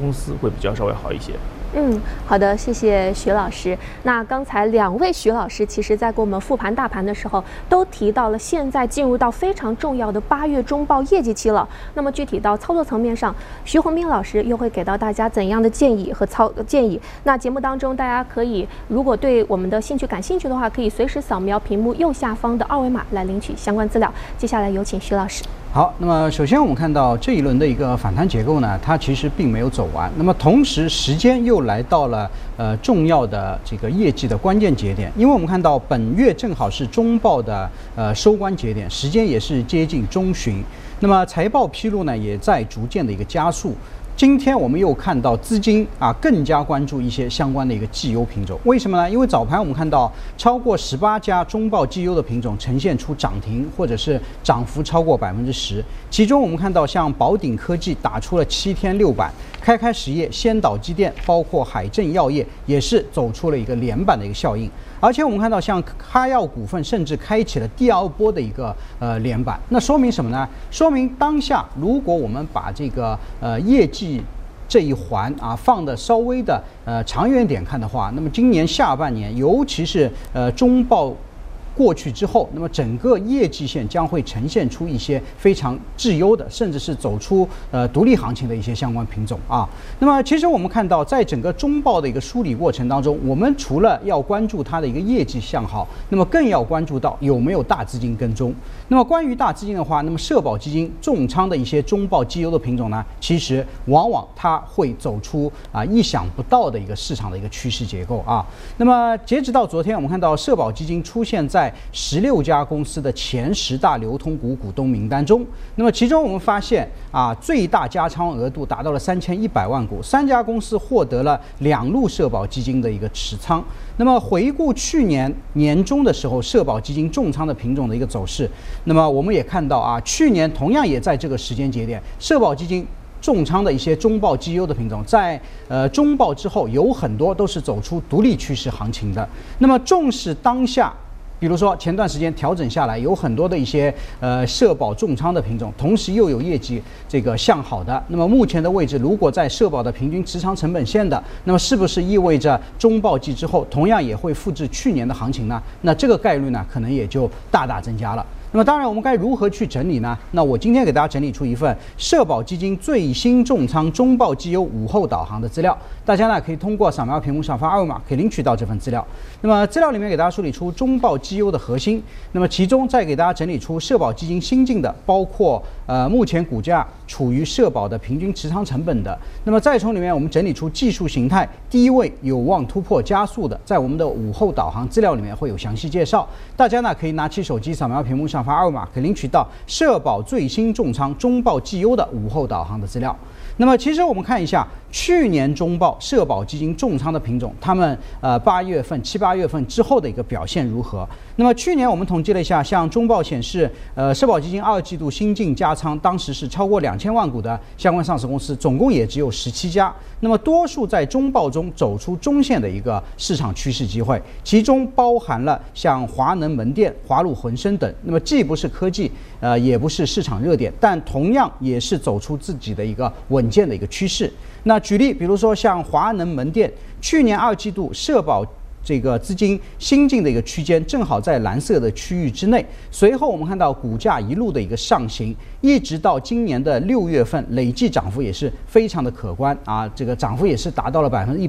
公司会比较稍微好一些。 好的，谢谢徐老师。那刚才两位徐老师其实在给我们复盘大盘的时候，都提到了现在进入到非常重要的8月中报业绩期了。那么具体到操作层面上，徐宏斌老师又会给到大家怎样的建议和建议？那节目当中大家可以，如果对我们的兴趣感兴趣的话，可以随时扫描屏幕右下方的2维码来领取相关资料。接下来有请徐老师。 好，那么首先我们看到这一轮的一个反弹结构呢，它其实并没有走完。那么同时时间又来到了重要的这个业绩的关键节点，因为我们看到本月正好是中报的收官节点，时间也是接近中旬。那么财报披露呢，也在逐渐的一个加速。今天我们又看到资金更加关注一些相关的一个绩优品种，为什么呢？因为早盘我们看到超过18家中报绩优的品种呈现出涨停，或者是涨幅超过10%。其中我们看到像宝鼎科技打出了7天6板，开开实业、先导机电，包括海正药业也是走出了一个连板的一个效应。而且我们看到像哈药股份甚至开启了第2波的一个连板，那说明什么呢？说明当下如果我们把这个业绩这一环放的稍微的长远点看的话，那么今年下半年，尤其是中报过去之后，那么整个业绩线将会呈现出一些非常质优的，甚至是走出独立行情的一些相关品种那么其实我们看到，在整个中报的一个梳理过程当中，我们除了要关注它的一个业绩向好，那么更要关注到有没有大资金跟踪。那么关于大资金的话，那么社保基金重仓的一些中报绩优的品种呢，其实往往它会走出意想不到的一个市场的一个趋势结构那么截止到昨天，我们看到社保基金出现在16家公司的前10大流通股股东名单中。那么其中我们发现最大加仓额度达到了3100万股，3家公司获得了2路社保基金的一个持仓。那么回顾去年年中的时候，社保基金重仓的品种的一个走势，那么我们也看到去年同样也在这个时间节点，社保基金重仓的一些中报绩优的品种，在中报之后有很多都是走出独立趋势行情的。那么重视当下，比如说前段时间调整下来，有很多的一些社保重仓的品种，同时又有业绩这个向好的，那么目前的位置如果在社保的平均持仓成本线的，那么是不是意味着中报季之后同样也会复制去年的行情呢？那这个概率呢，可能也就大大增加了。那么当然我们该如何去整理呢？那我今天给大家整理出一份社保基金最新重仓中报绩优午后导航的资料，大家呢可以通过扫描屏幕上方2维码可以领取到这份资料。那么资料里面给大家梳理出中报绩优的核心，那么其中再给大家整理出社保基金新进的，包括目前股价处于社保的平均持仓成本的，那么再从里面我们整理出技术形态第一位有望突破加速的，在我们的午后导航资料里面会有详细介绍，大家呢可以拿起手机扫描屏幕上方2维码可以领取到社保最新重仓中报绩优的午后导航的资料。那么其实我们看一下去年中报社保基金重仓的品种，他们8月份、7、8月份之后的一个表现如何？那么去年我们统计了一下，像中报显示，社保基金2季度新进加仓，当时是超过2000万股的相关上市公司，总共也只有17家。那么多数在中报中走出中线的一个市场趋势机会，其中包含了像华能门店、华路浑身等。那么既不是科技，也不是市场热点，但同样也是走出自己的一个稳健的一个趋势。那举例，比如说像华能门店，去年2季度社保这个资金新进的一个区间正好在蓝色的区域之内，随后我们看到股价一路的一个上行，一直到今年的6月份，累计涨幅也是非常的可观这个涨幅也是达到了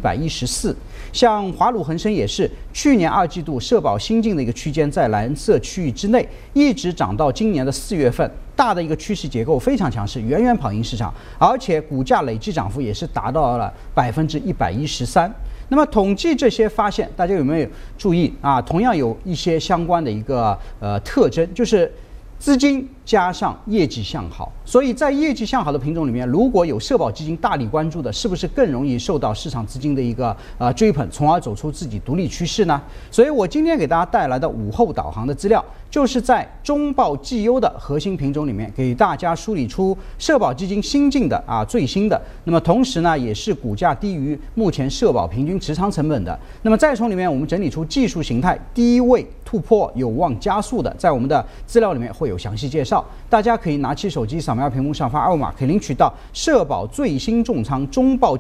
114%。像华鲁恒生也是去年2季度社保新进的一个区间在蓝色区域之内，一直涨到今年的4月份，大的一个趋势结构非常强势，远远跑赢市场，而且股价累计涨幅也是达到了113%。那么统计这些发现，大家有没有注意同样有一些相关的一个特征，就是资金加上业绩向好，所以在业绩向好的品种里面，如果有社保基金大力关注的，是不是更容易受到市场资金的一个追捧，从而走出自己独立趋势呢？所以我今天给大家带来的午后导航的资料，就是在中报绩优的核心品种里面，给大家梳理出社保基金新进的最新的，那么同时呢，也是股价低于目前社保平均持仓成本的。那么再从里面我们整理出技术形态第一位突破有望加速的，在我们的资料里面会有详细介绍，大家可以拿起手机扫描屏幕上方2维码，可以领取到社保最新重仓中报